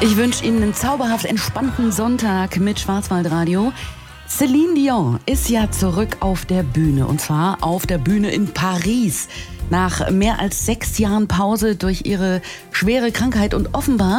Ich wünsche Ihnen einen zauberhaft entspannten Sonntag mit Schwarzwaldradio. Celine Dion ist ja zurück auf der Bühne, und zwar auf der Bühne in Paris. Nach mehr als 6 Jahren Pause durch ihre schwere Krankheit, und offenbar